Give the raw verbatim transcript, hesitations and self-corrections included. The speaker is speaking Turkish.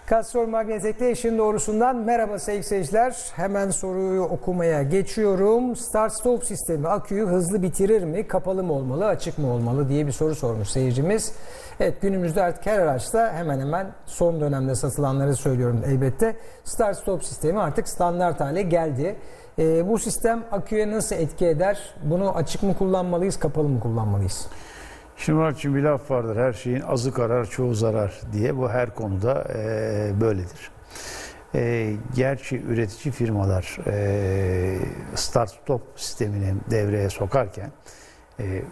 Castrol Magnetek'te işin doğrusundan merhaba sevgili seyirciler. Hemen soruyu okumaya geçiyorum. Start stop sistemi aküyü hızlı bitirir mi? Kapalı mı olmalı, açık mı olmalı diye bir soru sormuş seyircimiz. Evet, günümüzde artık her araçta hemen hemen son dönemde satılanları söylüyorum elbette. Start stop sistemi artık standart hale geldi. Ee, bu sistem aküye nasıl etki eder? Bunu açık mı kullanmalıyız, kapalı mı kullanmalıyız? Şimdi Muratçığım, bir laf vardır, her şeyin azı karar çoğu zarar diye. Bu her konuda e, böyledir. E, gerçi üretici firmalar e, start stop sistemini devreye sokarken e,